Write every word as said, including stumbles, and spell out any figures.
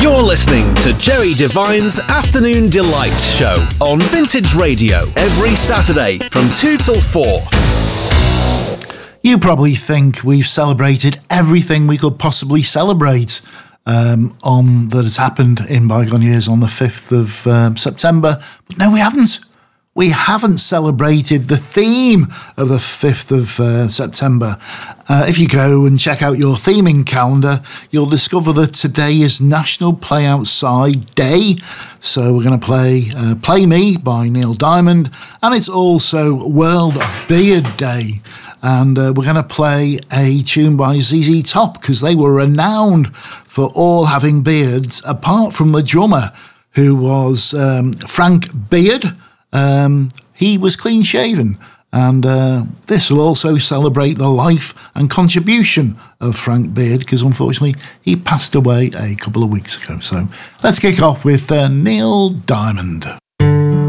You're listening to Jerry Devine's Afternoon Delight show on Vintage Radio every Saturday from two till four. You probably think we've celebrated everything we could possibly celebrate um, on that has happened in bygone years on the fifth of um, September, but no, we haven't. We haven't celebrated the theme of the fifth of uh, September. Uh, if you go and check out your theming calendar, you'll discover that today is National Play Outside Day. So we're going to play uh, Play Me by Neil Diamond, and it's also World Beard Day. And uh, we're going to play a tune by Z Z Top, because they were renowned for all having beards, apart from the drummer, who was um, Frank Beard. Um, he was clean shaven, and uh, this will also celebrate the life and contribution of Frank Beard, because unfortunately he passed away a couple of weeks ago. So let's kick off with uh, Neil Diamond.